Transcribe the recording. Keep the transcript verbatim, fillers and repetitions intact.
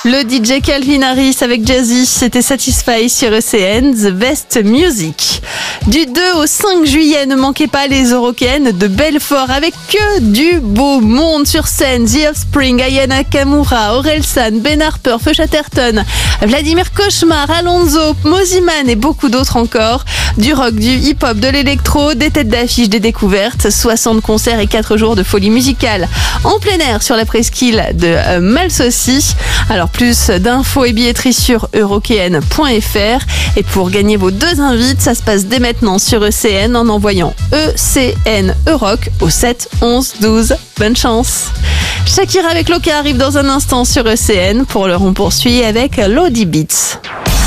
Le D J Calvin Harris avec Jazzy, c'était Satisfy sur E C N, The Best Music. Du deux au cinq juillet, ne manquez pas les Eurokéennes de Belfort avec que du beau monde sur scène. The Offspring, Aya Nakamura, Orelsan, Ben Harper, Feu Chatterton, Vladimir Cauchemar, Alonso, Moziman et beaucoup d'autres encore. Du rock, du hip-hop, de l'électro, des têtes d'affiche, des découvertes, soixante concerts et quatre jours de folie musicale en plein air sur la presqu'île de Malsaucy. Alors plus d'infos et billetterie sur eurokéenne point f r. Et pour gagner vos deux invites, ça se passe dès maintenant sur E C N en envoyant E C N Euroc au sept onze douze. Bonne chance. Shakira avec Loca arrive dans un instant sur E C N. Pour l'heure, on poursuit avec Lodi Beats.